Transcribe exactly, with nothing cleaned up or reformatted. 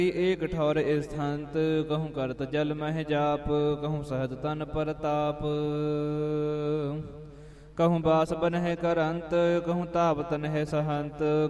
ਏਕ ਠੌਰ ਸਥੰਤ, ਕਹੂੰ ਕਰਤ ਜਲ ਮਹਿ ਜਾਪ, ਕਹੂੰ ਸਹਜ ਤਨ ਪ੍ਰਤਾਪ। ਕਹੂੰ ਬਾਸ ਬਨਹਿ ਕਰੰਤ, ਕਹੂੰ ਤਾਪ ਤਨਹਿ ਸਹੰਤ,